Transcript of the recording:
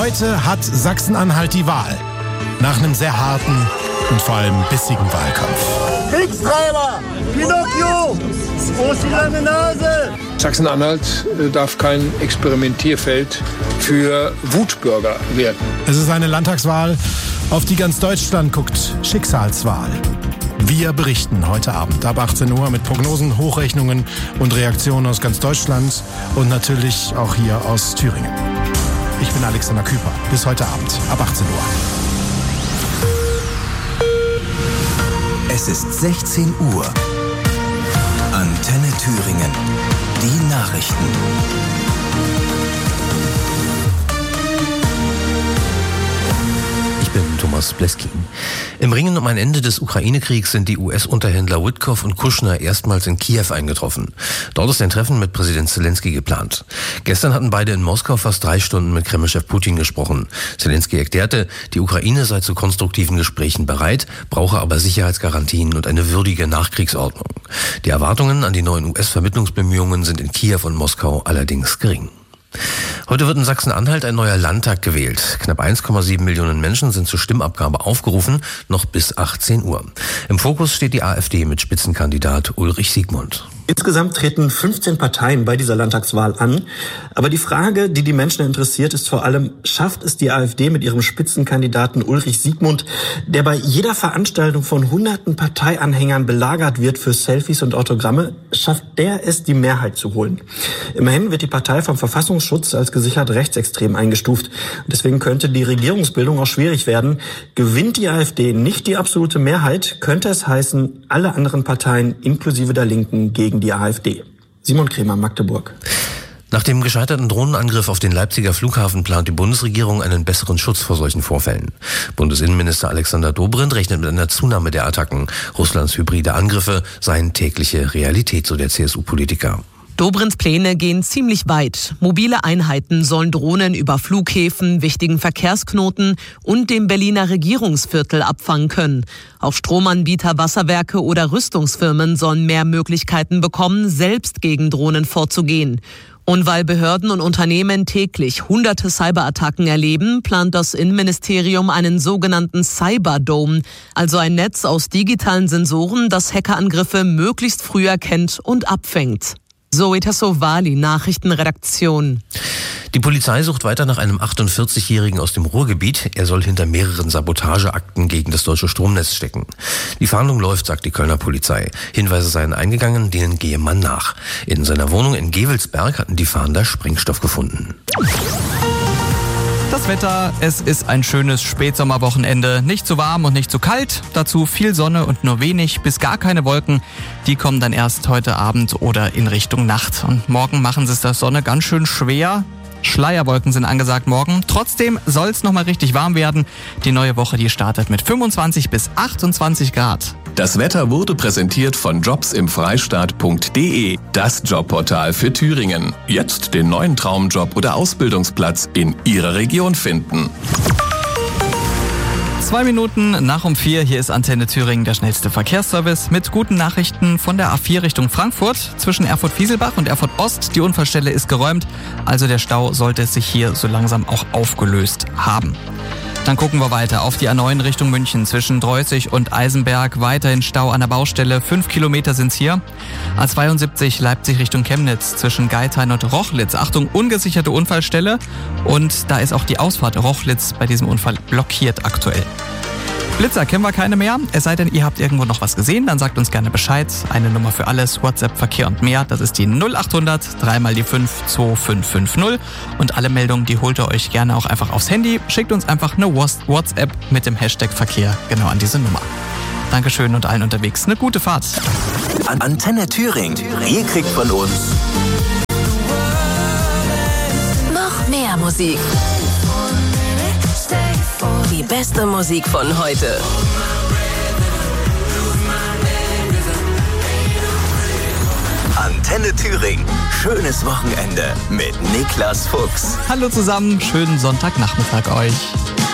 Heute hat Sachsen-Anhalt die Wahl. Nach einem sehr harten und vor allem bissigen Wahlkampf. Kriegstreiber! Pinocchio! Wo ist die lange Nase? Sachsen-Anhalt darf kein Experimentierfeld für Wutbürger werden. Es ist eine Landtagswahl, auf die ganz Deutschland guckt. Schicksalswahl. Wir berichten heute Abend ab 18 Uhr mit Prognosen, Hochrechnungen und Reaktionen aus ganz Deutschland und natürlich auch hier aus Thüringen. Ich bin Alexander Küper. Bis heute Abend ab 18 Uhr. Es ist 16 Uhr. Antenne Thüringen. Die Nachrichten. Ich bin Thomas Bleskin. Im Ringen um ein Ende des Ukraine-Kriegs sind die US-Unterhändler Witkoff und Kushner erstmals in Kiew eingetroffen. Dort ist ein Treffen mit Präsident Zelensky geplant. Gestern hatten beide in Moskau fast 3 Stunden mit Kremlchef Putin gesprochen. Zelensky erklärte, die Ukraine sei zu konstruktiven Gesprächen bereit, brauche aber Sicherheitsgarantien und eine würdige Nachkriegsordnung. Die Erwartungen an die neuen US-Vermittlungsbemühungen sind in Kiew und Moskau allerdings gering. Heute wird in Sachsen-Anhalt ein neuer Landtag gewählt. Knapp 1,7 Millionen Menschen sind zur Stimmabgabe aufgerufen, noch bis 18 Uhr. Im Fokus steht die AfD mit Spitzenkandidat Ulrich Siegmund. Insgesamt treten 15 Parteien bei dieser Landtagswahl an. Aber die Frage, die die Menschen interessiert, ist vor allem, schafft es die AfD mit ihrem Spitzenkandidaten Ulrich Siegmund, der bei jeder Veranstaltung von hunderten Parteianhängern belagert wird für Selfies und Autogramme, schafft der es, die Mehrheit zu holen? Immerhin wird die Partei vom Verfassungsschutz als gesichert rechtsextrem eingestuft. Deswegen könnte die Regierungsbildung auch schwierig werden. Gewinnt die AfD nicht die absolute Mehrheit, könnte es heißen, alle anderen Parteien inklusive der Linken gegen die AfD. Simon Kremer, Magdeburg. Nach dem gescheiterten Drohnenangriff auf den Leipziger Flughafen plant die Bundesregierung einen besseren Schutz vor solchen Vorfällen. Bundesinnenminister Alexander Dobrindt rechnet mit einer Zunahme der Attacken. Russlands hybride Angriffe seien tägliche Realität, so der CSU-Politiker. Dobrindts Pläne gehen ziemlich weit. Mobile Einheiten sollen Drohnen über Flughäfen, wichtigen Verkehrsknoten und dem Berliner Regierungsviertel abfangen können. Auch Stromanbieter, Wasserwerke oder Rüstungsfirmen sollen mehr Möglichkeiten bekommen, selbst gegen Drohnen vorzugehen. Und weil Behörden und Unternehmen täglich hunderte Cyberattacken erleben, plant das Innenministerium einen sogenannten Cyberdome, also ein Netz aus digitalen Sensoren, das Hackerangriffe möglichst früh erkennt und abfängt. Zoe Tassovali, Nachrichtenredaktion. Die Polizei sucht weiter nach einem 48-Jährigen aus dem Ruhrgebiet. Er soll hinter mehreren Sabotageakten gegen das deutsche Stromnetz stecken. Die Fahndung läuft, sagt die Kölner Polizei. Hinweise seien eingegangen, denen gehe man nach. In seiner Wohnung in Gevelsberg hatten die Fahnder Sprengstoff gefunden. Das Wetter, es ist ein schönes Spätsommerwochenende. Nicht zu warm und nicht zu kalt. Dazu viel Sonne und nur wenig bis gar keine Wolken. Die kommen dann erst heute Abend oder in Richtung Nacht. Und morgen machen sie es der Sonne ganz schön schwer. Schleierwolken sind angesagt morgen. Trotzdem soll es nochmal richtig warm werden. Die neue Woche, die startet mit 25 bis 28 Grad. Das Wetter wurde präsentiert von jobsimfreistaat.de, das Jobportal für Thüringen. Jetzt den neuen Traumjob oder Ausbildungsplatz in Ihrer Region finden. 2 Minuten nach um 4, hier ist Antenne Thüringen, der schnellste Verkehrsservice mit guten Nachrichten von der A4 Richtung Frankfurt zwischen Erfurt-Fieselbach und Erfurt-Ost. Die Unfallstelle ist geräumt, also der Stau sollte sich hier so langsam auch aufgelöst haben. Dann gucken wir weiter auf die A9 Richtung München zwischen Dreußig und Eisenberg. Weiterhin Stau an der Baustelle. 5 Kilometer sind's hier. A72 Leipzig Richtung Chemnitz zwischen Geithain und Rochlitz. Achtung, ungesicherte Unfallstelle. Und da ist auch die Ausfahrt Rochlitz bei diesem Unfall blockiert aktuell. Blitzer kennen wir keine mehr. Es sei denn, ihr habt irgendwo noch was gesehen, dann sagt uns gerne Bescheid. Eine Nummer für alles, WhatsApp, Verkehr und mehr. Das ist die 0800 3 mal die 5 2550. Und alle Meldungen, die holt ihr euch gerne auch einfach aufs Handy. Schickt uns einfach eine WhatsApp mit dem Hashtag Verkehr genau an diese Nummer. Dankeschön und allen unterwegs eine gute Fahrt. Antenne Thüringen. Ihr kriegt von uns noch mehr Musik. Die beste Musik von heute. Antenne Thüringen. Schönes Wochenende mit Niklas Fuchs. Hallo zusammen, schönen Sonntagnachmittag euch.